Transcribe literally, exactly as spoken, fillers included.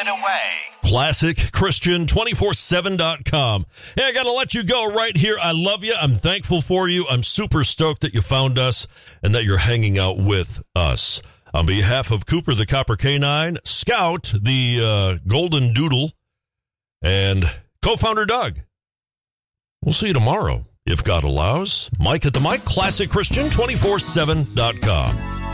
it away. Classic Christian two forty-seven dot com. Hey, I got to let you go right here. I love you. I'm thankful for you. I'm super stoked that you found us and that you're hanging out with us. On behalf of Cooper the Copper Canine, Scout the uh, Golden Doodle, and co-founder Doug, we'll see you tomorrow, if God allows. Mike at the mic, classic christian two forty-seven dot com.